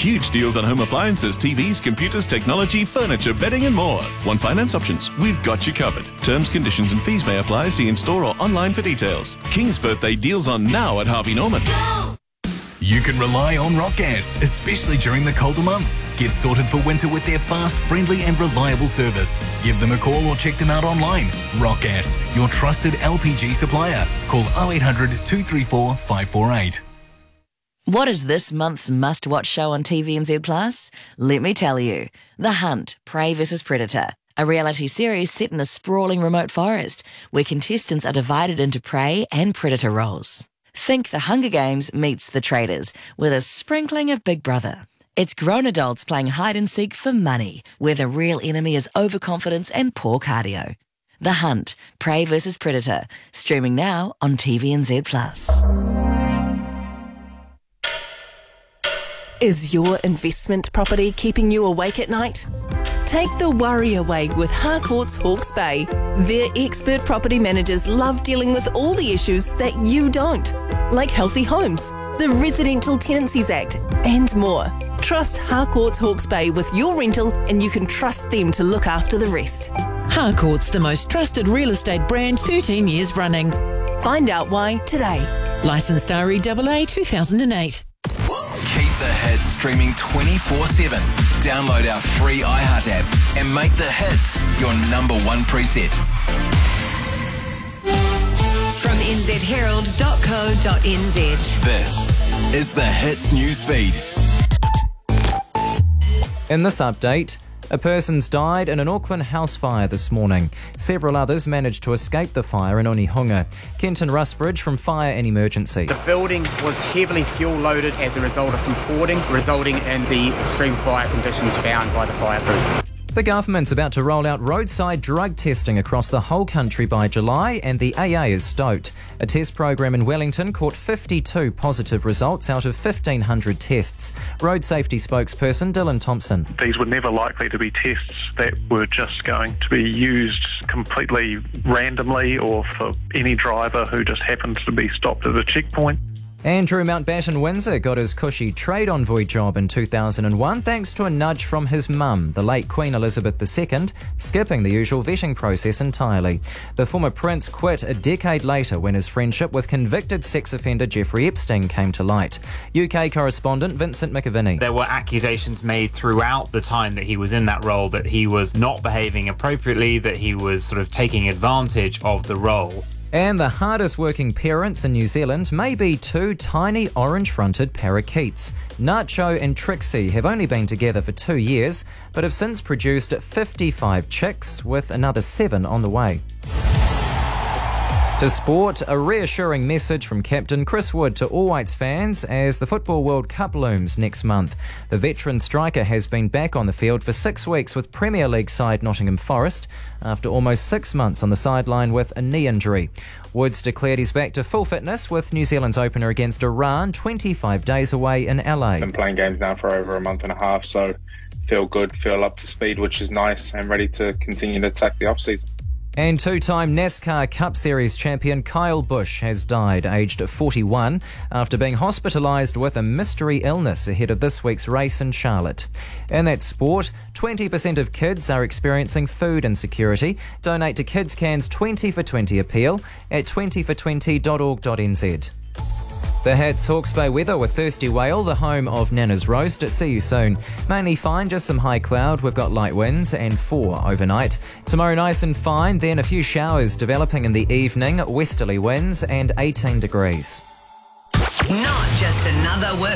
Huge deals on home appliances, TVs, computers, technology, furniture, bedding and more. Want finance options? We've got you covered. Terms, conditions and fees may apply. See in store or online for details. King's birthday deals on now at Harvey Norman. You can rely on Rock Gas, especially during the colder months. Get sorted for winter with their fast, friendly and reliable service. Give them a call or check them out online. Rock Gas, your trusted LPG supplier. Call 0800 234 548. What is this month's must-watch show on TVNZ Plus? Let me tell you. The Hunt, Prey vs Predator. A reality series set in a sprawling remote forest where contestants are divided into prey and predator roles. Think The Hunger Games meets The Traders with a sprinkling of Big Brother. It's grown adults playing hide and seek for money, where the real enemy is overconfidence and poor cardio. The Hunt, Prey vs Predator, streaming now on TVNZ Plus. Is your investment property keeping you awake at night? Take the worry away with Harcourts Hawke's Bay. Their expert property managers love dealing with all the issues that you don't, like healthy homes, the Residential Tenancies Act, and more. Trust Harcourts Hawke's Bay with your rental and you can trust them to look after the rest. Harcourts, the most trusted real estate brand, 13 years running. Find out why today. Licensed REAA 2008. Keep the hits streaming 24/7. Download our free iHeart app and make the hits your number one preset. From nzherald.co.nz. This is the Hits newsfeed. In this update, a person's died in an Auckland house fire this morning. Several others managed to escape the fire in Onehunga. Kenton Rusbridge from Fire and Emergency. The building was heavily fuel loaded as a result of some hoarding, resulting in the extreme fire conditions found by the fire crews. The government's about to roll out roadside drug testing across the whole country by July, and the AA is stoked. A test program in Wellington caught 52 positive results out of 1,500 tests. Road safety spokesperson Dylan Thompson. These were never likely to be tests that were just going to be used completely randomly or for any driver who just happens to be stopped at a checkpoint. Andrew Mountbatten Windsor got his cushy trade envoy job in 2001 thanks to a nudge from his mum, the late Queen Elizabeth II, skipping the usual vetting process entirely. The former prince quit a decade later when his friendship with convicted sex offender Jeffrey Epstein came to light. UK correspondent Vincent McAviney. There were accusations made throughout the time that he was in that role that he was not behaving appropriately, that he was sort of taking advantage of the role. And the hardest working parents in New Zealand may be two tiny orange-fronted parakeets. Nacho and Trixie have only been together for 2 years, but have since produced 55 chicks, with another 7 on the way. To sport, a reassuring message from captain Chris Wood to All Whites fans as the Football World Cup looms next month. The veteran striker has been back on the field for 6 weeks with Premier League side Nottingham Forest after almost 6 months on the sideline with a knee injury. Woods declared he's back to full fitness with New Zealand's opener against Iran 25 days away in LA. Been playing games now for over a month and a half, so feel good, feel up to speed, which is nice, and ready to continue to attack the off-season. And two-time NASCAR Cup Series champion Kyle Busch has died, aged 41, after being hospitalised with a mystery illness ahead of this week's race in Charlotte. In that sport, 20% of kids are experiencing food insecurity. Donate to Kids Can's 20 for 20 appeal at 20for20.org.nz. The Hits Hawke's Bay weather with Thirsty Whale, the home of Nana's Roast. See you soon. Mainly fine, just some high cloud. We've got light winds and 4 overnight. Tomorrow nice and fine, then a few showers developing in the evening, westerly winds and 18 degrees. Not just another work.